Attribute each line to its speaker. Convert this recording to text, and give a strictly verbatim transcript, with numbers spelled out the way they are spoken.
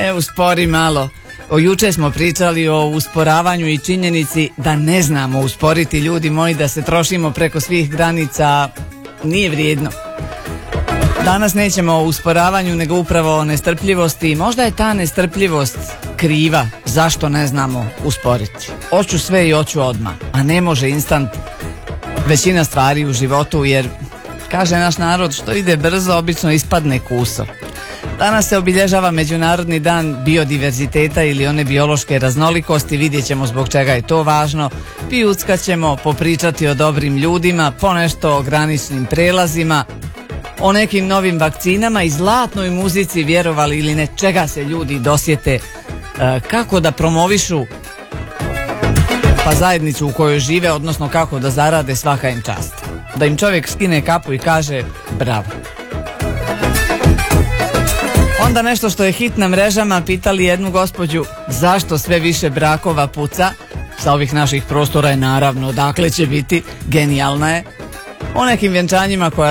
Speaker 1: E, uspori malo. O juče smo pričali o usporavanju i činjenici da ne znamo usporiti, ljudi moji, da se trošimo preko svih granica nije vrijedno. Danas nećemo o usporavanju, nego upravo o nestrpljivosti. Možda je ta nestrpljivost kriva zašto ne znamo usporiti. Hoću sve i hoću odmah, a ne može instant većina stvari u životu, jer kaže naš narod, što ide brzo obično ispadne kuso. Danas se obilježava Međunarodni dan biodiverziteta ili one biološke raznolikosti, vidjet ćemo zbog čega je to važno, pijuckat ćemo, popričati o dobrim ljudima, ponešto o graničnim prelazima, o nekim novim vakcinama i zlatnoj muzici, vjerovali ili ne, čega se ljudi dosjete, kako da promovišu pa zajednicu u kojoj žive, odnosno kako da zarade, svaka im čast. Da im čovjek skine kapu i kaže bravo. Onda nešto što je hit na mrežama, pitali jednu gospođu zašto sve više brakova puca sa ovih naših prostora, je naravno odakle će biti, genijalna je. O nekim vjenčanjima koja